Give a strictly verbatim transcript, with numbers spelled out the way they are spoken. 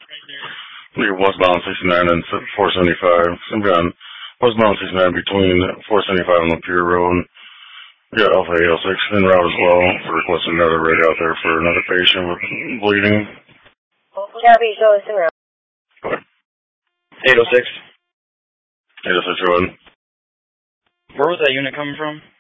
You're westbound sixty-nine and four seventy-five. Somebody on westbound sixty-nine between four seventy-five and Lapeer Road. We got Alpha eight oh six en route as well. We're requesting another rig out there for another patient with bleeding. Copy, show us en route. eight oh six. eight oh six, go ahead. Where was that unit coming from?